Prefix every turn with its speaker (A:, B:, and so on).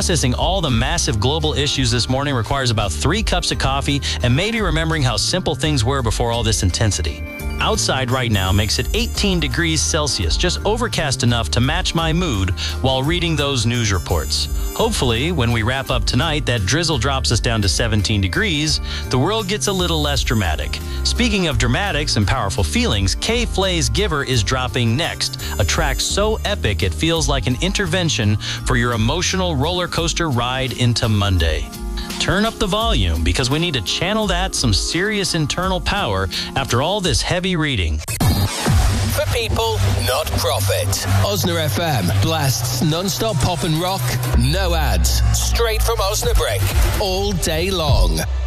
A: Processing all the massive global issues this morning requires about 3 cups of coffee and maybe remembering how simple things were before all this intensity. Outside right now makes it 18 degrees Celsius, just overcast enough to match my mood while reading those news reports. Hopefully, when we wrap up tonight, that drizzle drops us down to 17 degrees, the world gets a little less dramatic. Speaking of dramatics and powerful feelings, K-Flay's Giver is dropping next, a track so epic it feels like an intervention for your emotional roller coaster ride into Monday. Turn up the volume because we need to channel some serious internal power after all this heavy reading.
B: For people, not profit. Osna FM blasts non-stop pop and rock, no ads, straight from Osnabrück, all day long.